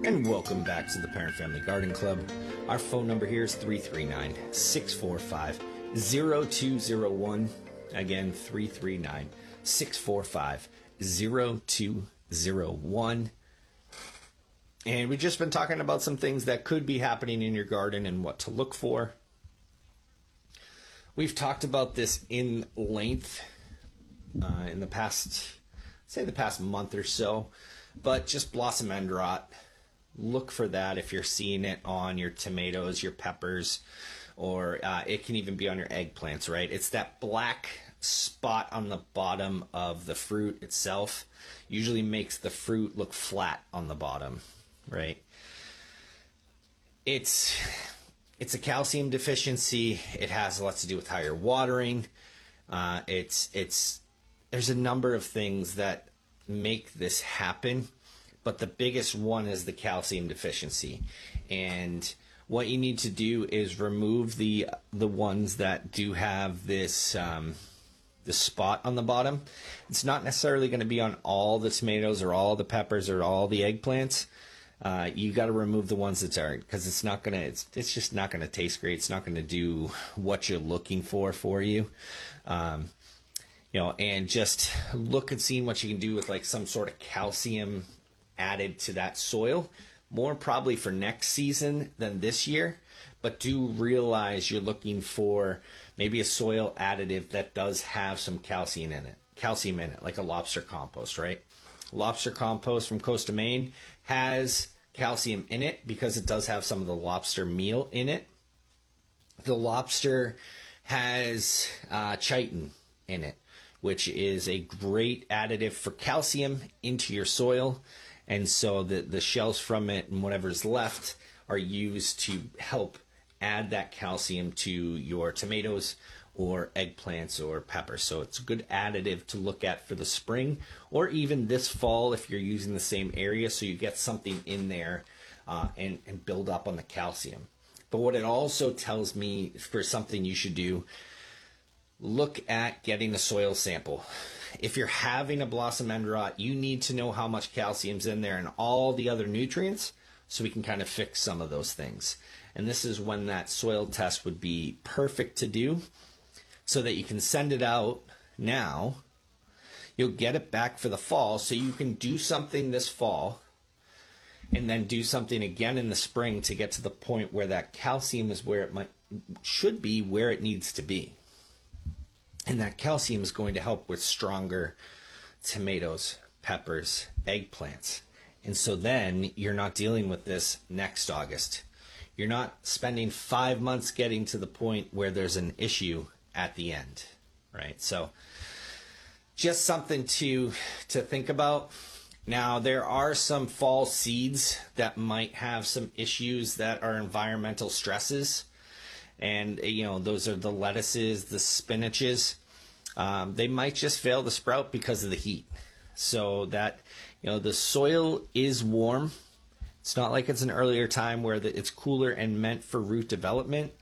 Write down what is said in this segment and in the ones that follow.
And welcome back to the Parent Family Garden Club. Our phone number here is 339-645-0201. Again, 339-645-0201. And we've just been talking about some things that could be happening in your garden and what to look for. We've talked about this in length in the past month or so, but just blossom end rot. Look for that if you're seeing it on your tomatoes, your peppers, or it can even be on your eggplants, right? It's that black spot on the bottom of the fruit itself. Usually makes the fruit look flat on the bottom, right? It's a calcium deficiency. It has lots to do with higher watering. There's a number of things that make this happen. But the biggest one is the calcium deficiency. And what you need to do is remove the ones that do have this the spot on the bottom. It's not necessarily going to be on all the tomatoes or all the peppers or all the eggplants. You got to remove the ones that aren't, because it's just not going to taste great. It's not going to do what you're looking for you. And just look and seeing what you can do with like some sort of calcium added to that soil, more probably for next season than this year. But do realize you're looking for maybe a soil additive that does have some calcium in it, like a lobster compost, right? Lobster compost from Costa Maine has calcium in it because it does have some of the lobster meal in it. The lobster has chitin in it, which is a great additive for calcium into your soil. And so the shells from it and whatever's left are used to help add that calcium to your tomatoes or eggplants or peppers. So it's a good additive to look at for the spring or even this fall if you're using the same area, so you get something in there and build up on the calcium. But what it also tells me for something you should do, look at getting a soil sample. If you're having a blossom end rot, you need to know how much calcium's in there and all the other nutrients so we can kind of fix some of those things. And this is when that soil test would be perfect to do so that you can send it out now. You'll get it back for the fall so you can do something this fall and then do something again in the spring to get to the point where that calcium is where it should be, where it needs to be. And that calcium is going to help with stronger tomatoes, peppers, eggplants. And so then you're not dealing with this next August. You're not spending 5 months getting to the point where there's an issue at the end, right? So just something to think about. Now, there are some fall seeds that might have some issues that are environmental stresses. And, those are the lettuces, the spinaches. They might just fail to sprout because of the heat. So that, the soil is warm. It's not like it's an earlier time where it's cooler and meant for root development.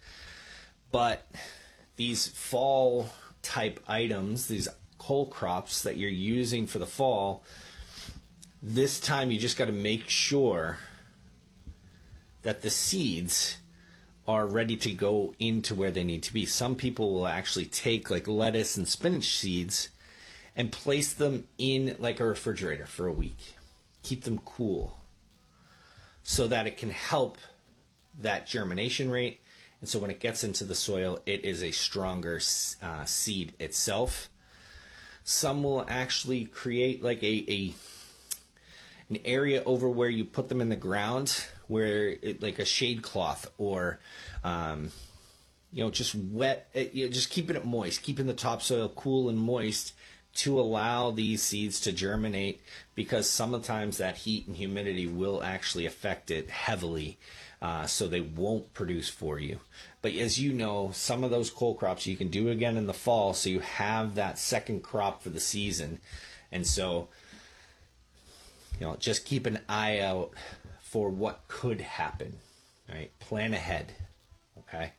But these fall type items, these cole crops that you're using for the fall, this time you just got to make sure that the seeds are ready to go into where they need to be. Some people will actually take like lettuce and spinach seeds and place them in like a refrigerator for a week. Keep them cool so that it can help that germination rate. And so when it gets into the soil, it is a stronger seed itself. Some will actually create like an area over where you put them in the ground, where like a shade cloth or, just wet, just keeping it moist, keeping the topsoil cool and moist to allow these seeds to germinate, because sometimes that heat and humidity will actually affect it heavily, so they won't produce for you. But as you know, some of those cole crops you can do again in the fall, so you have that second crop for the season. And so, just keep an eye out for what could happen, right? Plan ahead, okay?